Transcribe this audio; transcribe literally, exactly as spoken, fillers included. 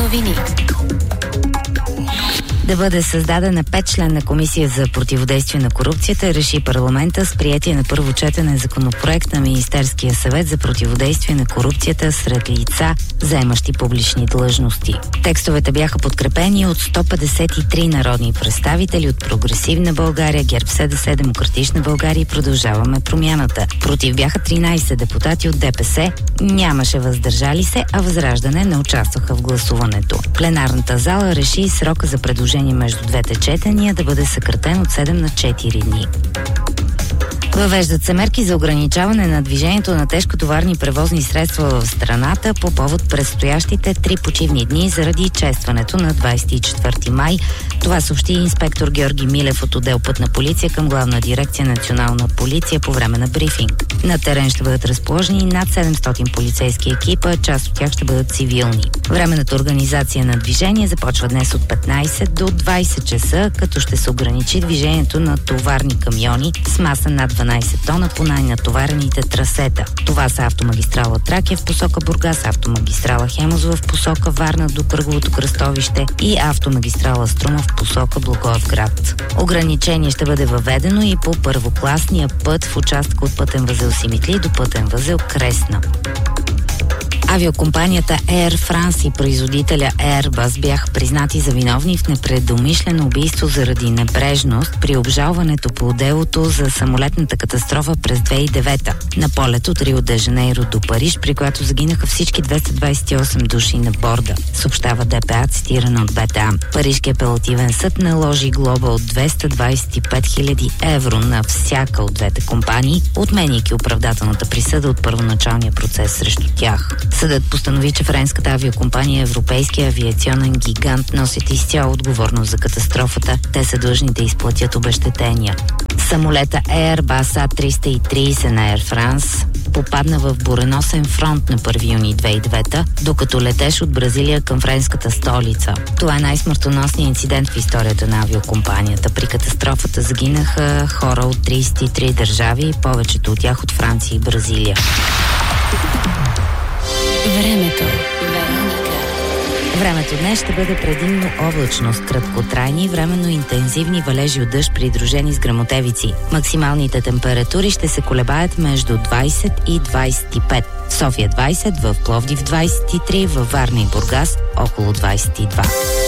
новини. Да бъде създадена петчленна комисия за противодействие на корупцията, реши парламента с приятие на първо четене законопроект на Министерския съвет за противодействие на корупцията сред лица, заемащи публични длъжности. Текстовете бяха подкрепени от сто петдесет и три народни представители от Прогресивна България, ГЕРБ-СДС, Демократична България и Продължаваме промяната. Против бяха тринайсет депутати от ДПС, нямаше въздържали се, а Възраждане не участваха в гласуването. Пленарната зала реши срока за предложение между двете четения да бъде съкратен от седем на четири дни. Въвеждат се мерки за ограничаване на движението на тежкотоварни превозни средства в страната по повод предстоящите три почивни дни заради честването на двайсет и четвърти май. Това съобщи инспектор Георги Милев от отдел Пътна полиция към Главна дирекция Национална полиция по време на брифинг. На терен ще бъдат разположени над седемстотин полицейски екипа, част от тях ще бъдат цивилни. Временната организация на движение започва днес от петнайсет до двайсет часа, като ще се ограничи движението на товарни камиони с маса над дванайсет тона по най-натоварените трасета. Това са автомагистрала Тракия в посока Бургас, автомагистрала Хемузова в посока Варна до Кръговото кръстовище и автомагистрала Струма в посока Благоевград. Ограничение ще бъде въведено и по първокласния път в участъка от пътен възел Симитли до пътен възел Кресна. Авиокомпанията Air France и производителя Airbus бяха признати за виновни в непредумишлено убийство заради небрежност при обжалването по делото за самолетната катастрофа през две хиляди и девета на полет от Рио де Жанейро до Париж, при която загинаха всички двеста двайсет и осем души на борда, съобщава ДПА, цитирана от БТА. Парижкият апелативен съд наложи глоба от двеста двайсет и пет хиляди евро на всяка от двете компании, отменяйки оправдателната присъда от първоначалния процес срещу тях. Съдът постанови, че френската авиокомпания Европейския авиационен гигант носят изцяло отговорност за катастрофата. Те са длъжни да изплатят обезщетения. Самолета Airbus А триста и трийсет на Air France попадна в буrenосен фронт на първи юни две хиляди и девета, докато летеш от Бразилия към френската столица. Това е най-смъртоносният инцидент в историята на авиокомпанията. При катастрофата загинаха хора от трийсет и три държави, повечето от тях от Франция и Бразилия. Времето. Времето днес ще бъде предимно облачно с краткотрайни и временно интензивни валежи от дъжд, придружени с гръмотевици. Максималните температури ще се колебаят между двайсет и двайсет и пет. В София двайсет, в Пловдив двайсет и три, във Варна и Бургас около двайсет и два.